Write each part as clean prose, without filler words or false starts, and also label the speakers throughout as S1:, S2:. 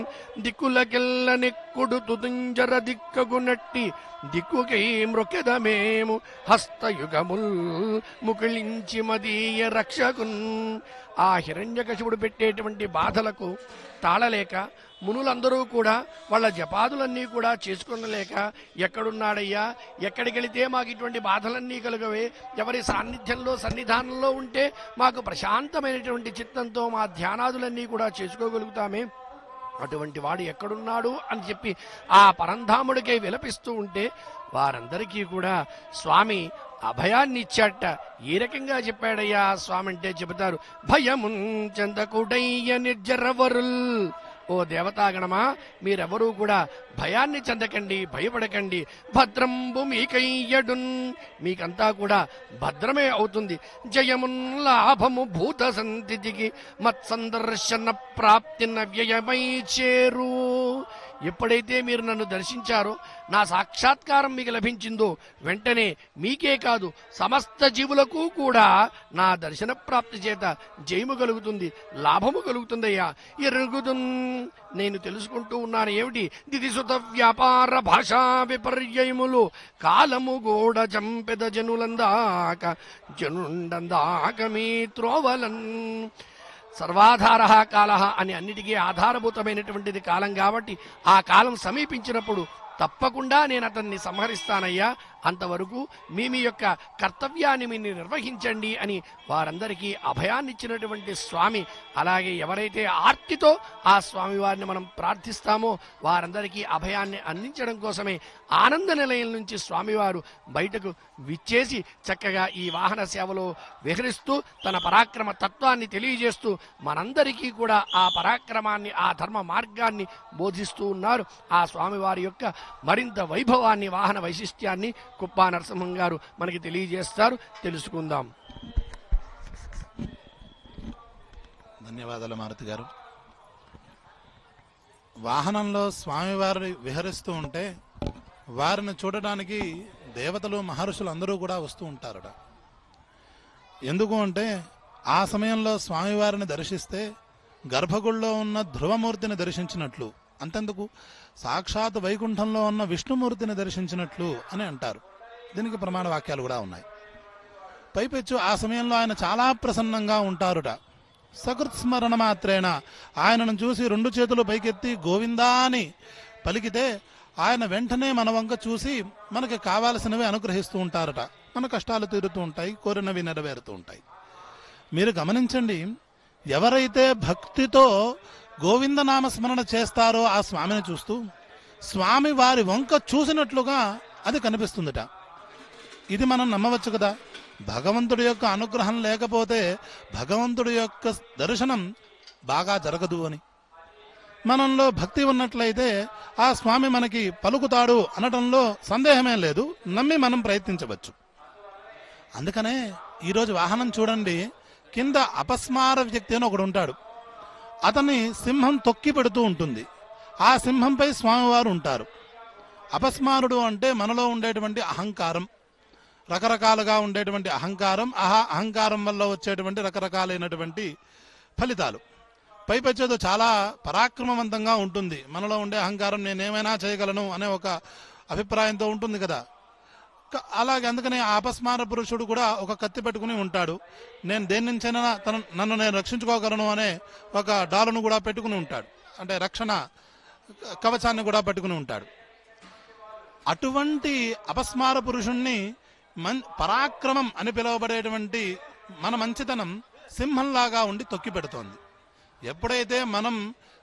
S1: దిక్కులకెల్ల నెక్కుడు తుతుంజర దిక్కగునట్టి దిక్కుకై మృకెదమేము హస్తయుగముల్ ముకిళించి మదీయ రక్షకున్. ఆ హిరణ్యకశిపుడు పెట్టేటువంటి బాధలకు తాళలేక మునులందరూ కూడా వాళ్ళ జపాదులన్నీ కూడా చేసుకునలేక, ఎక్కడున్నాడయ్యా, ఎక్కడికి వెళితే మాకు ఇటువంటి బాధలన్నీ కలుగవే, ఎవరి సాన్నిధ్యంలో సన్నిధానంలో ఉంటే మాకు ప్రశాంతమైనటువంటి చిత్తంతో మా ధ్యానాదులన్నీ కూడా చేసుకోగలుగుతామే, అటువంటి వాడు ఎక్కడున్నాడు అని చెప్పి ఆ పరంధాముడికై విలపిస్తూ ఉంటే వారందరికీ కూడా స్వామి అభయాన్ని ఇచ్చాట. ఏ రకంగా చెప్పాడయ్యా స్వామి అంటే చెబుతారు, భయమున్ చెందకుడయ్య నిర్జరవరుల్. ఓ దేవతాగణమా, మీరెవరూ కూడా భయాన్ని చెందకండి, భయపడకండి. భద్రంబు మీకయ్యడున్, మీకంతా కూడా భద్రమే అవుతుంది. జయమున్ లాభము భూత సంతికి మత్సందర్శన ప్రాప్తిన వ్యయమై చేరు. ఎప్పుడైతే మీరు నన్ను దర్శించారో, నా సాక్షాత్కారం మీకు లభించిందో, వెంటనే మీకే కాదు సమస్త జీవులకు కూడా నా దర్శన ప్రాప్తి చేత జయము కలుగుతుంది, లాభము కలుగుతుందయ్యా. ఎరుగుదున్, నేను తెలుసుకుంటూ ఉన్నాను ఏమిటి, దిదిసుత వ్యాపార భాషా విపర్యయములు కాలము గోడ చంపెద జనులందాక జనుండందాక మీ త్రోవలన్. సర్వాధార కాల అని అన్నిటికీ ఆధారభూతమైనటువంటిది కాలం కాబట్టి ఆ కాలం సమీపించినప్పుడు తప్పకుండా నేను అతన్ని సంహరిస్తానయ్యా, అంతవరకు మీ యొక్క కర్తవ్యాన్ని మీరు నిర్వహించండి అని వారందరికీ అభయాన్నిచ్చినటువంటి స్వామి. అలాగే ఎవరైతే ఆర్తితో ఆ స్వామి వారిని మనం ప్రార్థిస్తామో వారందరికీ అభయాన్ని అందించడం కోసమే ఆనంద నిలయం నుంచి స్వామివారు బయటకు విచ్చేసి చక్కగా ఈ వాహన సేవలో విహరిస్తూ తన పరాక్రమ తత్వాన్ని తెలియజేస్తూ మనందరికీ కూడా ఆ పరాక్రమాన్ని, ఆ ధర్మ మార్గాన్ని బోధిస్తూ ఉన్నారు. ఆ స్వామివారి యొక్క మరింత వైభవాన్ని, వాహన వైశిష్ట్యాన్ని కుప్పా నరసింహం గారు మనకి తెలియజేస్తారు. తెలుసుకుందాం.
S2: ధన్యవాదాలు మారుతి గారు. వాహనంలో స్వామివారు విహరిస్తూ ఉంటే వారిని చూడడానికి దేవతలు, మహర్షులు అందరూ కూడా వస్తూ ఉంటారట. ఎందుకు అంటే ఆ సమయంలో స్వామివారిని దర్శిస్తే గర్భగుడిలో ఉన్న ధ్రువమూర్తిని దర్శించినట్లు, అంతెందుకు సాక్షాత్ వైకుంఠంలో ఉన్న విష్ణుమూర్తిని దర్శించినట్లు అని అంటారు. దీనికి ప్రమాణ వాక్యాలు కూడా ఉన్నాయి. పైపెచ్చు ఆ సమయంలో ఆయన చాలా ప్రసన్నంగా ఉంటారుట. సకృత్స్మరణ మాత్రేన ఆయనను చూసి రెండు చేతులు పైకెత్తి గోవిందా అని పలికితే ఆయన వెంటనే మన వంక చూసి మనకి కావాల్సినవి అనుగ్రహిస్తూ ఉంటారట. మన కష్టాలు తీరుతూ ఉంటాయి, కోరినవి నెరవేరుతూ ఉంటాయి. మీరు గమనించండి, ఎవరైతే భక్తితో గోవిందనామ స్మరణ చేస్తారో ఆ స్వామిని చూస్తూ స్వామి వారి వంక చూసినట్లుగా అది కనిపిస్తుందట. ఇది మనం నమ్మవచ్చు కదా. భగవంతుడి యొక్క అనుగ్రహం లేకపోతే భగవంతుడి యొక్క దర్శనం బాగా జరగదు అని. మనంలో భక్తి ఉన్నట్లయితే ఆ స్వామి మనకి పలుకుతాడు అనటంలో సందేహమే లేదు, నమ్మి మనం ప్రయత్నించవచ్చు. అందుకనే ఈరోజు వాహనం చూడండి, కింద అపస్మార వ్యక్తి అని ఒకడు ఉంటాడు. అతన్ని సింహం తొక్కి పెడుతూ ఉంటుంది. ఆ సింహంపై స్వామివారు ఉంటారు. అపస్మారుడు అంటే మనలో ఉండేటువంటి అహంకారం, రకరకాలుగా ఉండేటువంటి అహంకారం, అహంకారం వల్ల వచ్చేటువంటి రకరకాలైనటువంటి ఫలితాలు. పైపెచ్చేదో చాలా పరాక్రమవంతంగా ఉంటుంది. మనలో ఉండే అహంకారం నేనేమైనా చేయగలను అనే ఒక అభిప్రాయంతో ఉంటుంది కదా. అలాగే అందుకనే ఆ అపస్మార పురుషుడు కూడా ఒక కత్తి పెట్టుకుని ఉంటాడు. నేను దేని నుంచైనా నన్ను నేను రక్షించుకోగలను అనే ఒక డాలును కూడా పెట్టుకుని ఉంటాడు. అంటే రక్షణ కవచాన్ని కూడా పట్టుకుని ఉంటాడు. అటువంటి అపస్మార పురుషుణ్ణి పరాక్రమం అని పిలువబడేటువంటి మన మంచితనం సింహంలాగా ఉండి తొక్కి పెడుతోంది. ఎప్పుడైతే మనం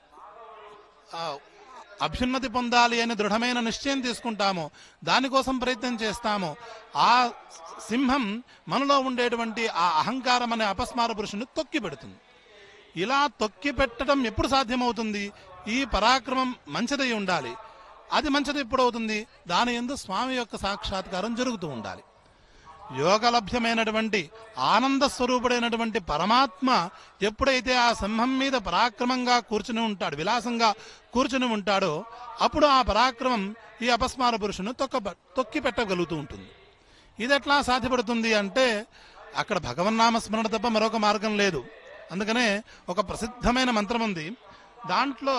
S2: అభ్యున్నతి పొందాలి అని దృఢమైన నిశ్చయం తీసుకుంటామో, దానికోసం ప్రయత్నం చేస్తామో, ఆ సింహం మనలో ఉండేటువంటి ఆ అహంకారం అనే అపస్మార పురుషుని తొక్కి పెడుతుంది. ఇలా తొక్కి పెట్టడం ఎప్పుడు సాధ్యమవుతుంది? ఈ పరాక్రమం మంచిదై ఉండాలి. అది మంచిది ఎప్పుడవుతుంది? దాని యందు స్వామి యొక్క సాక్షాత్కారం జరుగుతూ ఉండాలి. యోగలభ్యమైనటువంటి ఆనంద స్వరూపుడైనటువంటి పరమాత్మ ఎప్పుడైతే ఆ సింహం మీద పరాక్రమంగా కూర్చుని ఉంటాడు, విలాసంగా కూర్చుని ఉంటాడో, అప్పుడు ఆ పరాక్రమం ఈ అపస్మార పురుషుని తొక్కి పెట్టగలుగుతూ ఉంటుంది. ఇది ఎట్లా సాధ్యపడుతుంది అంటే అక్కడ భగవన్నామ స్మరణ తప్ప మరొక మార్గం లేదు. అందుకనే ఒక ప్రసిద్ధమైన మంత్రం ఉంది. దాంట్లో